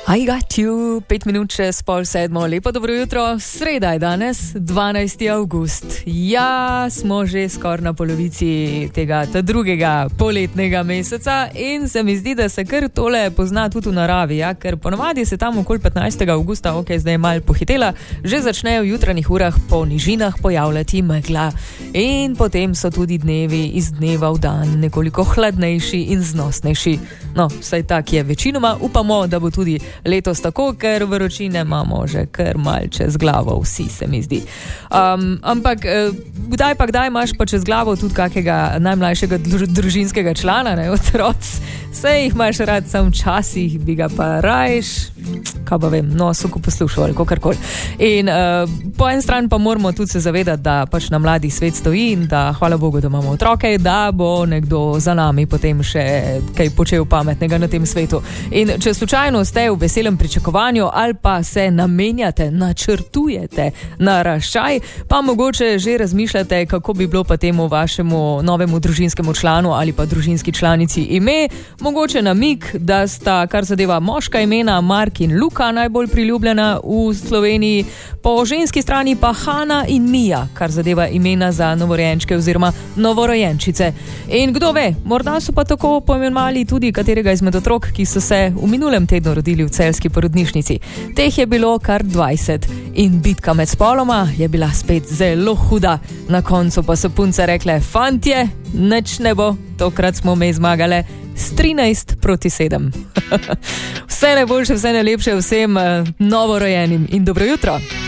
I got you, 5 minut čez 6:30, lepo dobro jutro, sreda je danes, 12. avgust. Ja, smo že skoraj na polovici tega drugega poletnega meseca in se mi zdi, da se kar tole pozna tudi v naravi, ja? Ker ponovadi se tam okoli 15. avgusta, ok, zdaj je malo pohitela, že začnejo v jutranjih urah po nižinah pojavljati megla in potem so tudi dnevi iz dneva v dan nekoliko hladnejši in znosnejši. No, vsaj tak je večinoma, upamo, da bo tudi letos tako, ker vročine imamo že kar mal čez glavo, vsi se mi zdi. Ampak kdaj imaš pa čez glavo tudi kakega najmlajšega družinskega člana, ne, otroc, saj jih imaš rad, sam časih bi ga pa rajš, kaj pa vem, no, so ko poslušal ali kakorkoli. In po en stran pa moramo tudi se zavedati, da pač na mladi svet stoji in da, hvala Bogu, da imamo otroke, da bo nekdo za nami potem še kaj počel pametnega na tem svetu. In če slučajno ste v veselem pričakovanju ali pa se namenjate, načrtujete naraščaj, pa mogoče že razmišljate, kako bi bilo pa temu vašemu novemu družinskemu članu ali pa družinski članici ime, mogoče namig, da sta, kar zadeva moška imena, Mark in Luka najbolj priljubljena v Sloveniji, po ženski strani pa Hana in Mija, kar zadeva imena za novorojenčke oziroma novorojenčice. In kdo ve, morda so pa tako poimenovali tudi katerega izmed otrok, ki so se v minulem tednu rodili v celjski porodnišnici. Teh je bilo kar 20 in bitka med spoloma je bila spet zelo huda. Na koncu pa so punce rekle, fantje, nič ne bo, tokrat smo me zmagale s 13-7. Vse najboljše, vse najlepše vsem novorojenim in dobro jutro.